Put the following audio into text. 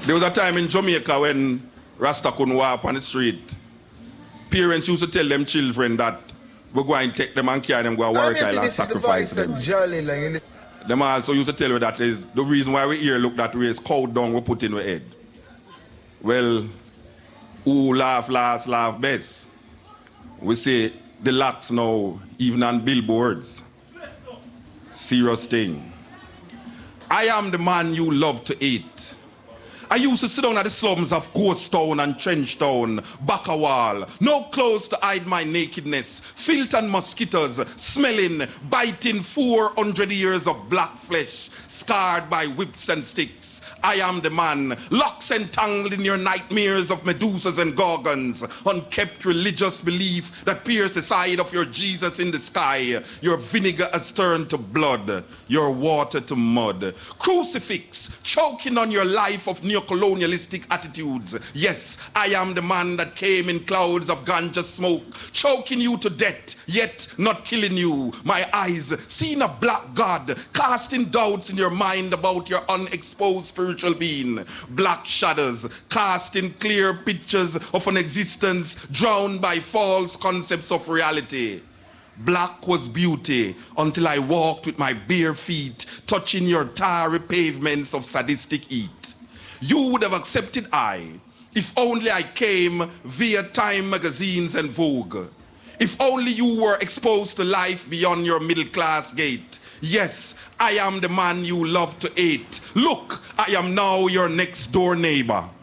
There was a time in Jamaica when Rasta couldn't walk on the street. Parents used to tell them children that we're going to take them and carry them go to Warwick Island and sacrifice them. Them also used to tell me that is the reason why we here look that way is cow dung we put in our head. Well, who laugh last, laugh best. We say the locks now, even on billboards. Serious thing. I am the man you love to eat. I used to sit down at the slums of Ghost Town and Trench Town, Bacawal. No clothes to hide my nakedness. Filth and mosquitoes, smelling, biting 400 years of black flesh, scarred by whips and sticks. I am the man, locks entangled in your nightmares of Medusas and Gorgons, unkept religious belief that pierced the side of your Jesus in the sky. Your vinegar has turned to blood, your water to mud. Crucifix, choking on your life of neocolonialistic attitudes. Yes, I am the man that came in clouds of ganja smoke, choking you to death, yet not killing you. My eyes seen a black God, casting doubts in your mind about your unexposed spiritual being. Black shadows, casting clear pictures of an existence drowned by false concepts of reality. Black was beauty until I walked with my bare feet, touching your tarry pavements of sadistic heat. You would have accepted I, if only I came via Time magazines and Vogue. If only you were exposed to life beyond your middle class gate. Yes, I am the man you love to hate. Look, I am now your next door neighbor.